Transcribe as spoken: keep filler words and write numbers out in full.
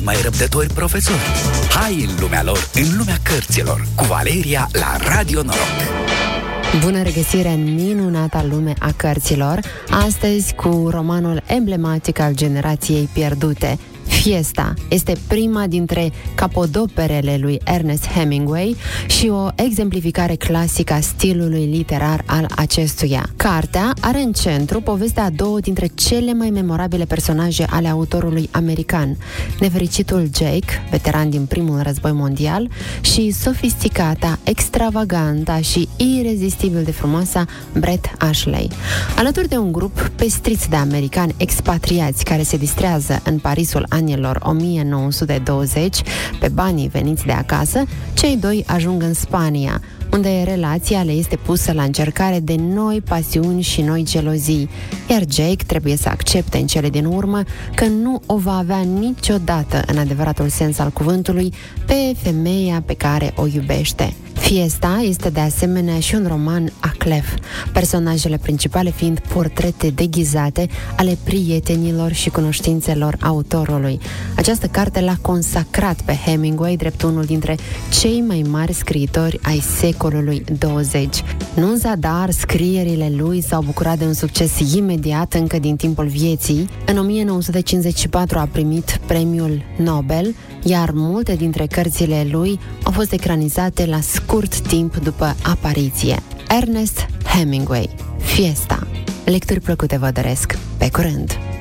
mai răbdători profesori. Hai în lumea lor, în lumea cărților, cu Valeria la Radio Noroc. Bună regăsire în minunata lume a cărților, astăzi cu romanul emblematic al generației pierdute. Fiesta este prima dintre capodoperele lui Ernest Hemingway și o exemplificare clasică a stilului literar al acestuia. Cartea are în centru povestea a două dintre cele mai memorabile personaje ale autorului american, nefericitul Jake, veteran din primul război mondial, și sofisticata, extravaganta și irezistibil de frumoasă Brett Ashley. Alături de un grup pestriț de americani expatriați care se distrează în Parisul anilor o mie nouă sute douăzeci, pe banii veniți de acasă, cei doi ajung în Spania, unde relația le este pusă la încercare de noi pasiuni și noi gelozii, iar Jake trebuie să accepte în cele din urmă că nu o va avea niciodată, în adevăratul sens al cuvântului, pe femeia pe care o iubește. Fiesta este de asemenea și un roman aclef, personajele principale fiind portrete deghizate ale prietenilor și cunoștințelor autorului. Această carte l-a consacrat pe Hemingway drept unul dintre cei mai mari scriitori ai secolului douăzeci. Nu în zadar, scrierile lui s-au bucurat de un succes imediat încă din timpul vieții. În o mie nouă sute cincizeci și patru a primit premiul Nobel, iar multe dintre cărțile lui au fost ecranizate la scurt timp după apariție. Ernest Hemingway, Fiesta. Lecturi plăcute vă doresc. Pe curând!